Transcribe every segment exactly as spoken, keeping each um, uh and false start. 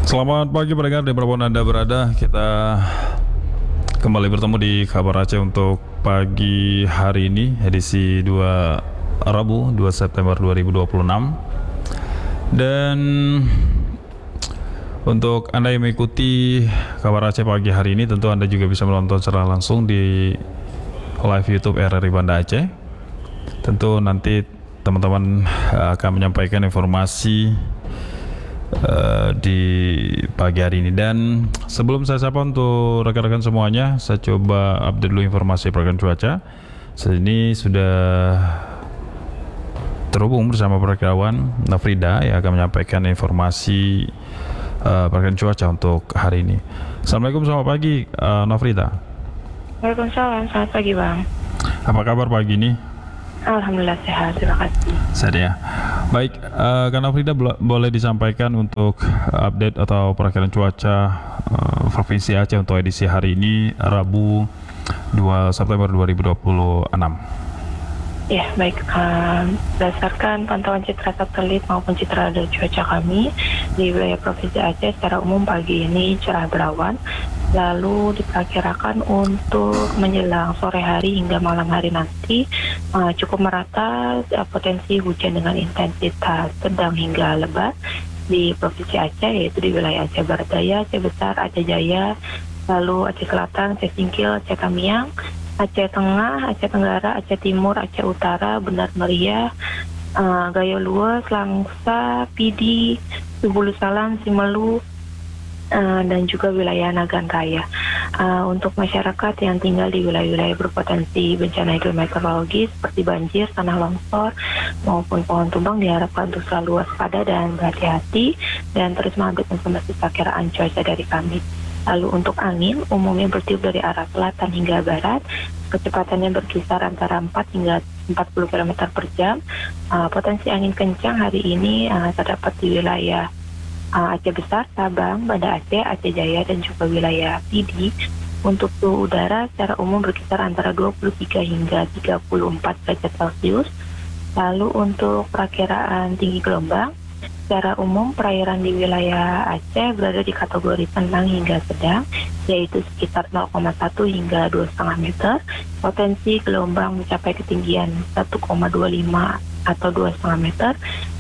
Selamat pagi pendengar dimanapun Anda berada. Kita kembali bertemu di Kabar Aceh untuk pagi hari ini, edisi dua Rabu dua September dua ribu dua puluh enam. Dan untuk Anda yang mengikuti Kabar Aceh pagi hari ini, tentu Anda juga bisa menonton secara langsung di live YouTube R R I Banda Aceh. Tentu nanti teman-teman akan menyampaikan informasi Uh, di pagi hari ini. Dan sebelum saya sapa untuk rekan-rekan semuanya, saya coba update dulu informasi pergerakan cuaca. Ini sudah terhubung bersama perkirawan Nafrida yang akan menyampaikan informasi uh, pergerakan cuaca untuk hari ini. Assalamualaikum, selamat pagi uh, Nafrida. Waalaikumsalam, selamat pagi Bang. Apa kabar pagi ini? Alhamdulillah sehat, terima kasih. Sehat ya. Baik, uh, karena Frida boleh disampaikan untuk update atau perakiraan cuaca uh, Provinsi Aceh untuk edisi hari ini, Rabu dua September dua ribu dua puluh enam. Ya, baik. Um, berdasarkan pantauan citra satelit maupun citra radar cuaca kami di wilayah Provinsi Aceh, secara umum pagi ini cerah berawan. Lalu diperkirakan untuk menjelang sore hari hingga malam hari nanti uh, cukup merata uh, potensi hujan dengan intensitas sedang hingga lebat di Provinsi Aceh, yaitu di wilayah Aceh Barat Daya, Aceh Besar, Aceh Jaya, lalu Aceh Selatan, Aceh Singkil, Aceh Tamiang, Aceh Tengah, Aceh Tenggara, Aceh Timur, Aceh Utara, Benar Meriah, uh, Gayo Luas, Langsa, Pidi, Subulu Salam, Simelu, Uh, dan juga wilayah Nagan Raya. Uh, untuk masyarakat yang tinggal di wilayah-wilayah berpotensi bencana hidrometeorologi seperti banjir, tanah longsor, maupun pohon tumbang diharapkan untuk selalu waspada dan berhati-hati dan terus mengupdate informasi perkiraan cuaca dari kami. Lalu untuk angin, umumnya bertiup dari arah selatan hingga barat, kecepatannya berkisar antara empat hingga empat puluh kilometer per jam. Uh, potensi angin kencang hari ini uh, terdapat di wilayah Uh, Aceh Besar, Sabang, Banda Aceh, Aceh Jaya, dan juga wilayah Pidi. Untuk suhu udara secara umum berkisar antara dua puluh tiga hingga tiga puluh empat derajat Celcius. Lalu untuk perakiraan tinggi gelombang, secara umum perairan di wilayah Aceh berada di kategori tenang hingga sedang, yaitu sekitar nol koma satu hingga dua koma lima meter. Potensi gelombang mencapai ketinggian satu koma dua lima atau dua koma lima meter.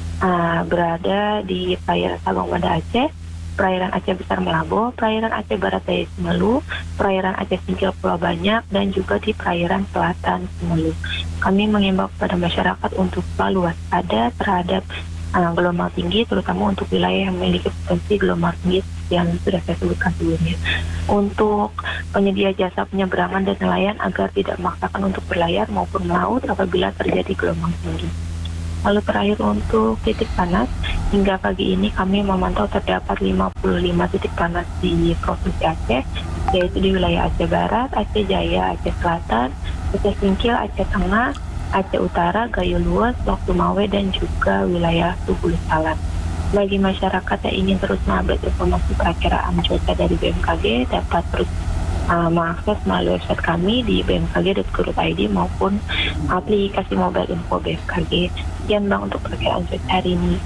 Uh, berada di perairan Sabang Banda Aceh, perairan Aceh Besar Melabo, perairan Aceh Barat Daya Simelu, perairan Aceh Singkil Pulau Banyak, dan juga di perairan Selatan Simelu. Kami mengimbau kepada masyarakat untuk selalu waspada terhadap uh, gelombang tinggi, terutama untuk wilayah yang memiliki potensi gelombang tinggi yang sudah saya sebutkan sebelumnya. Untuk penyedia jasa penyeberangan dan nelayan agar tidak memaksakan untuk berlayar maupun melaut apabila terjadi gelombang tinggi. Lalu terakhir untuk titik panas, hingga pagi ini kami memantau terdapat lima puluh lima titik panas di Provinsi Aceh, yaitu di wilayah Aceh Barat, Aceh Jaya, Aceh Selatan, Aceh Singkil, Aceh Tengah, Aceh Utara, Gayo Luas, Lok Sumawe, dan juga wilayah Subulu Salam. Bagi masyarakat yang ingin terus mengupdate informasi perakiraan cuaca dari B M K G, dapat terus Uh, mengakses melalui website kami di b m k g dot co dot i d maupun aplikasi mobile info B M K G. Sekian Bang untuk perkiraan cuaca hari ini.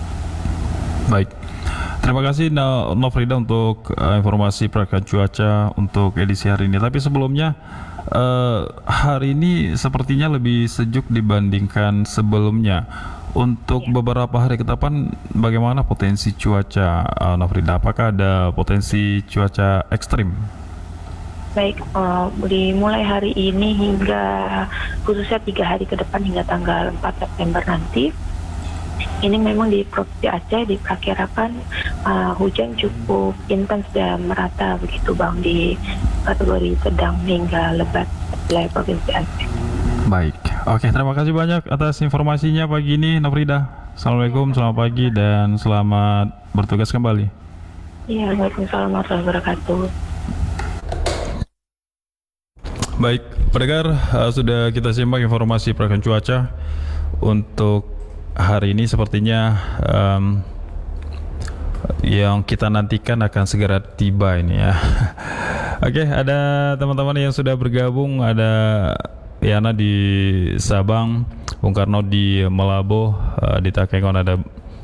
Baik, terima kasih Nofrida untuk uh, informasi perkiraan cuaca untuk edisi hari ini. Tapi sebelumnya, uh, hari ini sepertinya lebih sejuk dibandingkan sebelumnya. Untuk ya. Beberapa hari ke depan, bagaimana potensi cuaca, uh, Nofrida? Apakah ada potensi cuaca ekstrim? Baik, uh, dimulai hari ini hingga khususnya tiga hari ke depan hingga tanggal empat September nanti, ini memang di Provinsi Aceh diperkirakan uh, hujan cukup intens dan merata begitu Bang, di kategori sedang hingga lebat wilayah Provinsi Aceh. Baik, oke, terima kasih banyak atas informasinya pagi ini Nofrida. Assalamualaikum, selamat pagi dan selamat bertugas kembali. Iya, Waalaikumsalam warahmatullahi wabarakatuh. Baik, pendengar, uh, sudah kita simak informasi perakiraan cuaca untuk hari ini. Sepertinya um, yang kita nantikan akan segera tiba ini ya. Oke, ada teman-teman yang sudah bergabung. Ada Yana di Sabang, Bung Karno di Melabo, uh, di Takengon ada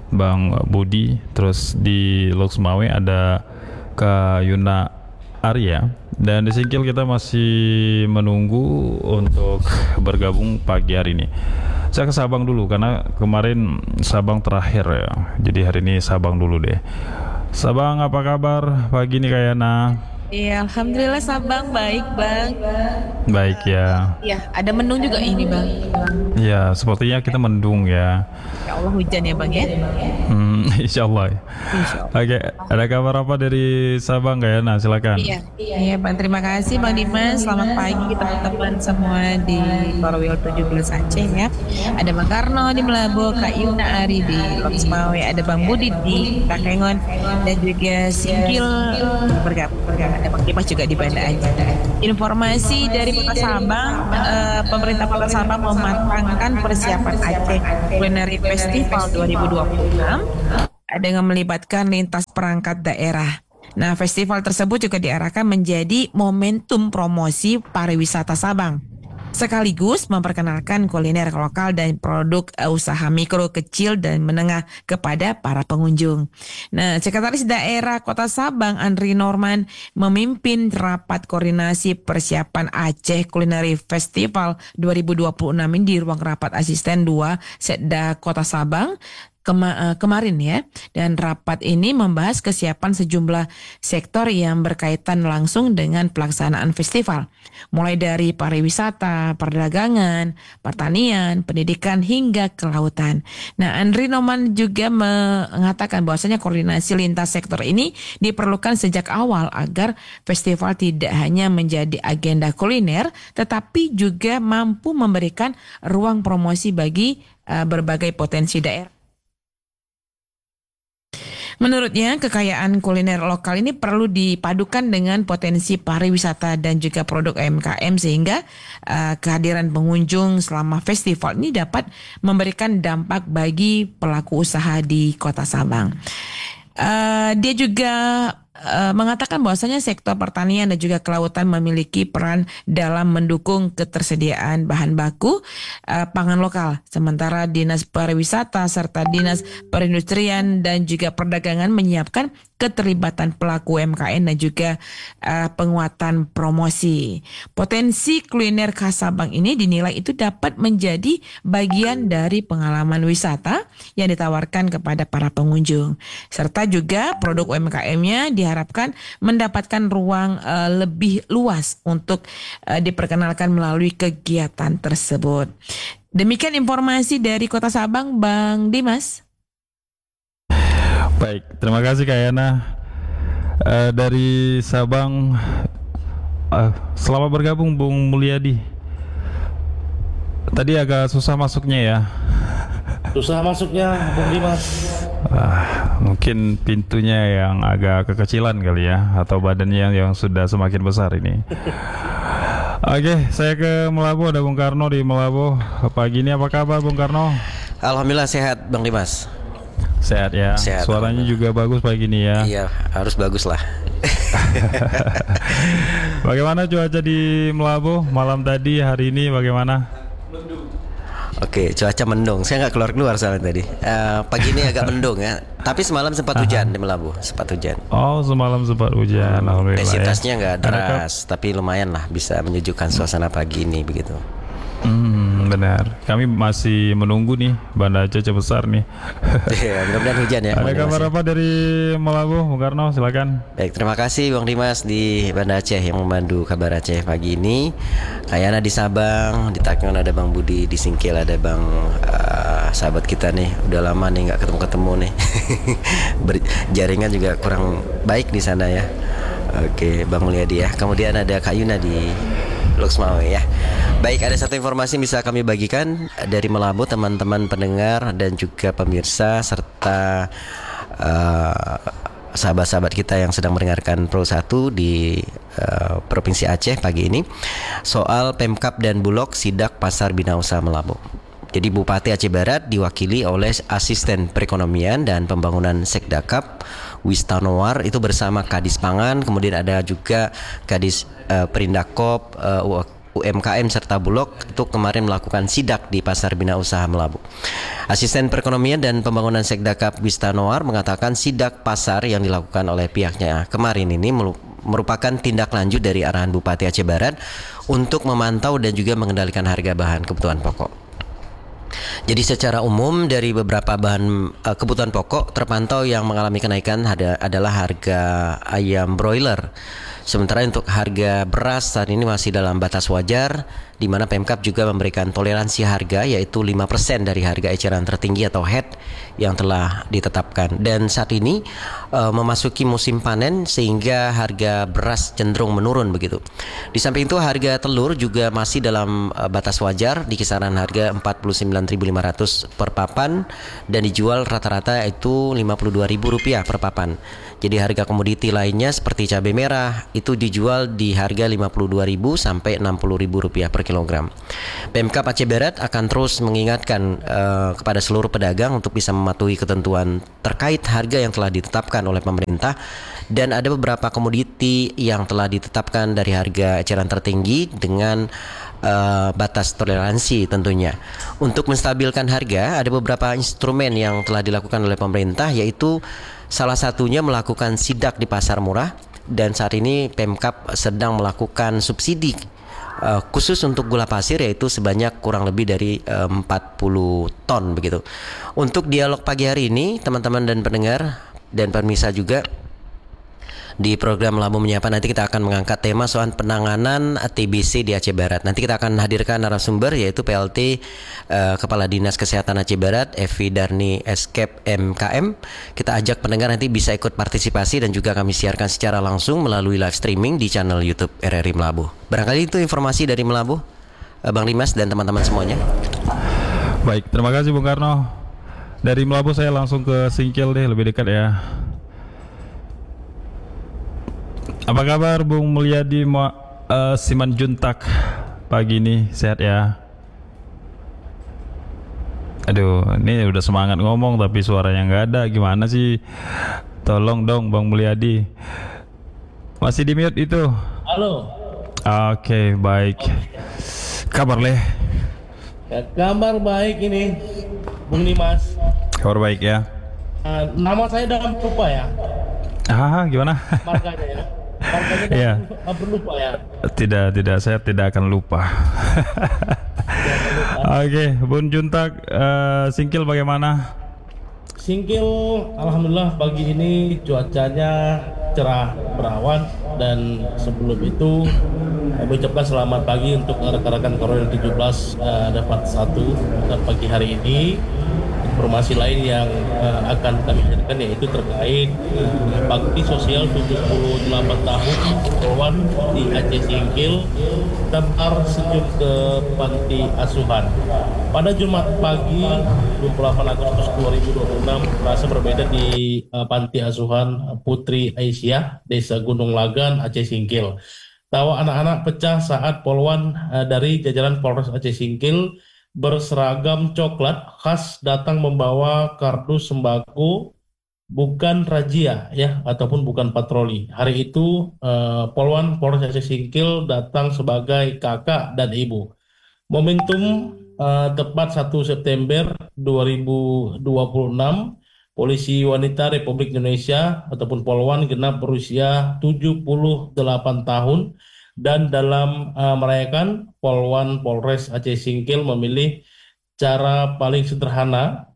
Bang Budi, terus di Loksmawe ada Kak Yuna Arya, dan di Singkil kita masih menunggu untuk bergabung pagi hari ini. Saya ke Sabang dulu karena kemarin Sabang terakhir ya. Jadi hari ini Sabang dulu deh. Sabang, apa kabar pagi ini Kak Yana? Iya, alhamdulillah Sabang baik bang. Baik ya. Iya, ada mendung juga ini bang. Ya, sepertinya kita mendung ya. Ya Allah hujan ya bang ya. Hmm, insya Allah. Insya Allah. Oke, ada kabar apa dari Sabang Kak Yana? Silakan. Iya, iya bang. Terima kasih bang Dimas. Selamat pagi teman-teman semua di Korwil tujuh belas Aceh ya. Ada Bang Karno di Melabu, Kak Yuna Ari di Loksmawe, ada Bang Budi di Takengon, dan juga Singkil bergabung. Ada Bang Dimas juga di Banda Aceh. Informasi dari Kota Sabang, eh, pemerintah Kota Sabang mematangkan persiapan Aceh Culinary Festival dua ribu dua puluh enam dengan melibatkan lintas perangkat daerah. Nah, festival tersebut juga diarahkan menjadi momentum promosi pariwisata Sabang, sekaligus memperkenalkan kuliner lokal dan produk usaha mikro, kecil, dan menengah kepada para pengunjung. Nah, Sekretaris Daerah Kota Sabang, Andri Norman, memimpin rapat koordinasi persiapan Aceh Culinary Festival dua ribu dua puluh enam ini di ruang rapat asisten dua Setda Kota Sabang Kema- kemarin ya, dan rapat ini membahas kesiapan sejumlah sektor yang berkaitan langsung dengan pelaksanaan festival, mulai dari pariwisata, perdagangan, pertanian, pendidikan hingga kelautan. Nah, Andri Noman juga mengatakan bahwasanya koordinasi lintas sektor ini diperlukan sejak awal agar festival tidak hanya menjadi agenda kuliner, tetapi juga mampu memberikan ruang promosi bagi uh, berbagai potensi daerah. Menurutnya, kekayaan kuliner lokal ini perlu dipadukan dengan potensi pariwisata dan juga produk U M K M sehingga uh, kehadiran pengunjung selama festival ini dapat memberikan dampak bagi pelaku usaha di Kota Sabang. Uh, dia juga uh, mengatakan bahwasanya sektor pertanian dan juga kelautan memiliki peran dalam mendukung ketersediaan bahan baku uh, pangan lokal. Sementara Dinas Pariwisata serta Dinas Perindustrian dan juga Perdagangan menyiapkan keterlibatan pelaku U M K M dan juga uh, penguatan promosi. Potensi kuliner khas Sabang ini dinilai itu dapat menjadi bagian dari pengalaman wisata yang ditawarkan kepada para pengunjung. Serta juga produk U M K M-nya diharapkan mendapatkan ruang uh, lebih luas untuk uh, diperkenalkan melalui kegiatan tersebut. Demikian informasi dari Kota Sabang, Bang Dimas. Baik, terima kasih Kak Yana. Uh, dari Sabang, uh, selamat bergabung Bung Mulyadi. Tadi agak susah masuknya ya. Susah masuknya Bung Dimas. Uh, mungkin pintunya yang agak kekecilan kali ya, atau badannya yang, yang sudah semakin besar ini. Oke, saya ke Melabu, ada Bung Karno di Melabu. Pagi ini apa kabar Bung Karno? Alhamdulillah sehat Bang Dimas. Sehat ya. Sehat, suaranya juga bagus pagi ini ya. Iya, harus bagus lah. Bagaimana cuaca di Melabu malam tadi, hari ini bagaimana? Oke, cuaca mendung. Saya nggak keluar-keluar soalnya tadi. Uh, pagi ini agak mendung ya. Tapi semalam sempat hujan di Melabu, sempat hujan. Oh, semalam sempat hujan. Alhamdulillah. Intensitasnya nggak ya. deras, tapi lumayan lah bisa menyejukkan suasana pagi ini begitu. Hmm, benar. Kami masih menunggu nih Banda Aceh besar nih. Ya, mudah-mudahan hujan ya. Ada kabar apa dari Melabu, Bung Karno? Silakan. Baik, terima kasih Bang Dimas di Banda Aceh yang memandu kabar Aceh pagi ini. Kayana di Sabang, di Takengon ada Bang Budi, di Singkil ada Bang uh, sahabat kita nih. Udah lama nih nggak ketemu-ketemu nih. Ber- jaringan juga kurang baik di sana ya. Oke, Bang Mulyadi ya. Kemudian ada Kak Yuna di Loksmawe ya. Baik, ada satu informasi yang bisa kami bagikan dari Melabu, teman-teman pendengar dan juga pemirsa serta uh, sahabat-sahabat kita yang sedang mendengarkan Pro satu di uh, Provinsi Aceh pagi ini, soal Pemkab dan Bulog sidak Pasar Bina Usaha Melabu. Jadi Bupati Aceh Barat diwakili oleh Asisten Perekonomian dan Pembangunan Sekdakap Wistanowar itu bersama Kadis Pangan, kemudian ada juga Kadis uh, Perindakop, uh, U M K M serta Bulog itu kemarin melakukan sidak di Pasar Bina Usaha Melabu. Asisten Perekonomian dan Pembangunan Sekdakap Wista Noar mengatakan sidak pasar yang dilakukan oleh pihaknya kemarin ini merupakan tindak lanjut dari arahan Bupati Aceh Barat untuk memantau dan juga mengendalikan harga bahan kebutuhan pokok. Jadi secara umum dari beberapa bahan uh, kebutuhan pokok terpantau yang mengalami kenaikan ada, adalah harga ayam broiler. Sementara untuk harga beras saat ini masih dalam batas wajar, di mana Pemkab juga memberikan toleransi harga yaitu lima persen dari harga eceran tertinggi atau H E D yang telah ditetapkan. Dan saat ini uh, memasuki musim panen sehingga harga beras cenderung menurun begitu. Di samping itu harga telur juga masih dalam uh, batas wajar di kisaran harga empat puluh sembilan ribu lima ratus per papan dan dijual rata-rata itu lima puluh dua ribu rupiah per papan. Jadi harga komoditi lainnya seperti cabai merah itu dijual di harga lima puluh dua ribu sampai enam puluh ribu rupiah per kilogram. Pemkab Aceh Barat akan terus mengingatkan uh, kepada seluruh pedagang untuk bisa mematuhi ketentuan terkait harga yang telah ditetapkan oleh pemerintah, dan ada beberapa komoditi yang telah ditetapkan dari harga eceran tertinggi dengan uh, batas toleransi tentunya. Untuk menstabilkan harga ada beberapa instrumen yang telah dilakukan oleh pemerintah, yaitu salah satunya melakukan sidak di pasar murah, dan saat ini Pemkab sedang melakukan subsidi uh, khusus untuk gula pasir yaitu sebanyak kurang lebih dari uh, empat puluh ton begitu. Untuk dialog pagi hari ini teman-teman dan pendengar dan pemirsa juga di program Melabu Menyapa nanti kita akan mengangkat tema soal penanganan T B C di Aceh Barat. Nanti kita akan hadirkan narasumber yaitu P L T uh, Kepala Dinas Kesehatan Aceh Barat Evi Darni Eskep M K M. Kita ajak pendengar nanti bisa ikut partisipasi dan juga kami siarkan secara langsung melalui live streaming di channel YouTube R R I Melabu. Barangkali itu informasi dari Melabu, uh, Bang Dimas dan teman-teman semuanya. Baik, terima kasih Bung Karno. Dari Melabu saya langsung ke Singkil deh, lebih dekat ya. Apa kabar Bung Mulyadi uh, Simanjuntak pagi ini, sehat ya? Aduh, ini udah semangat ngomong tapi suaranya nggak ada, gimana sih? Tolong dong Bang Mulyadi. Masih di mute itu? Halo. Oke, baik. Kabar leh? Ya, kabar baik ini, Bung Dimas. Kabar baik ya? Uh, nama saya dalam lupa ya? Ah, gimana? Marganya ya? Marganya Iya. dalam berlupa ya? Tidak, tidak, saya tidak akan lupa. Oke, Bun Juntak, uh, Singkil bagaimana? Singkil, alhamdulillah pagi ini cuacanya cerah berawan, dan sebelum itu kami ucapkan selamat pagi untuk rekan-rekan Korwil tujuh belas uh, dapat satu pada pagi hari ini. Informasi lain yang uh, akan kami hadirkan yaitu terkait uh, bakti sosial tujuh puluh delapan tahun Polwan di Aceh Singkil tebar senyum ke panti asuhan. Pada Jumat pagi dua puluh delapan Agustus dua ribu dua puluh enam rasa berbeda di uh, panti asuhan Putri Aisyah, Desa Gunung Lagan, Aceh Singkil. Tawa anak-anak pecah saat Polwan uh, dari jajaran Polres Aceh Singkil berseragam coklat khas datang membawa kardus sembako, bukan razia ya, ataupun bukan patroli. Hari itu uh, Polwan Polres Aceh Singkil datang sebagai kakak dan ibu. Momentum uh, tepat satu September dua ribu dua puluh enam, Polisi Wanita Republik Indonesia ataupun Polwan genap berusia tujuh puluh delapan tahun. Dan dalam uh, merayakan, Polwan Polres Aceh Singkil memilih cara paling sederhana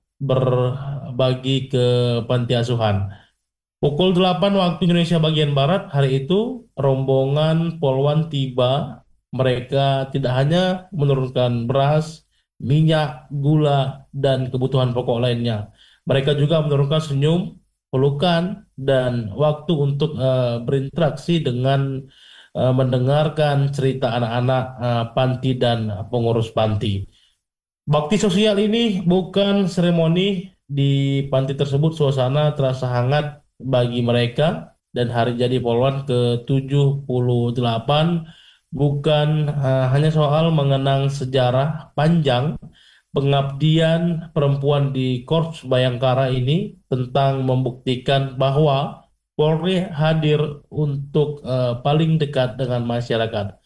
berbagi ke panti asuhan. Pukul delapan waktu Indonesia bagian Barat hari itu, rombongan Polwan tiba. Mereka tidak hanya menurunkan beras, minyak, gula, dan kebutuhan pokok lainnya. Mereka juga menurunkan senyum, pelukan, dan waktu untuk uh, berinteraksi dengan mendengarkan cerita anak-anak uh, panti dan pengurus panti. Bakti sosial ini bukan seremoni. Di panti tersebut suasana terasa hangat bagi mereka, dan hari jadi Polwan ke tujuh puluh delapan bukan uh, hanya soal mengenang sejarah panjang pengabdian perempuan di Korps Bayangkara ini, tentang membuktikan bahwa Polri hadir untuk uh, paling dekat dengan masyarakat.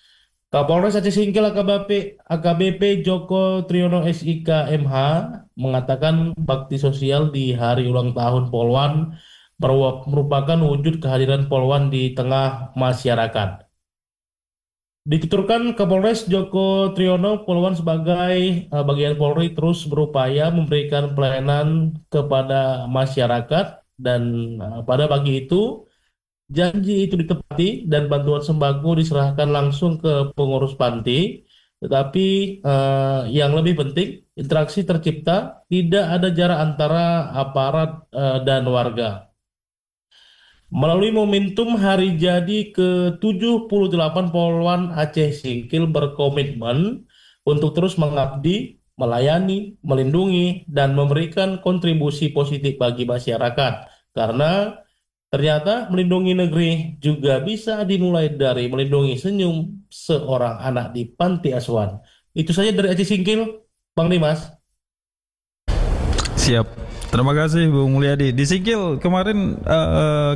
Kapolres Aceh Singkil A K B P, A K B P Joko Triyono S I K M H mengatakan bakti sosial di hari ulang tahun Polwan merupakan wujud kehadiran Polwan di tengah masyarakat. Dituturkan Kapolres Joko Triyono, Polwan sebagai uh, bagian Polri terus berupaya memberikan pelayanan kepada masyarakat dan uh, pada pagi itu janji itu ditepati dan bantuan sembako diserahkan langsung ke pengurus panti. Tetapi eh, yang lebih penting, interaksi tercipta, tidak ada jarak antara aparat eh, dan warga. Melalui momentum hari jadi ke tujuh puluh delapan Polwan Aceh Singkil berkomitmen untuk terus mengabdi, melayani, melindungi, dan memberikan kontribusi positif bagi masyarakat. Karena ternyata melindungi negeri juga bisa dimulai dari melindungi senyum seorang anak di panti asuhan. Itu saja dari Aceh Singkil, Bang Dimas. Siap. Terima kasih Bung Mulyadi. Di Singkil kemarin uh,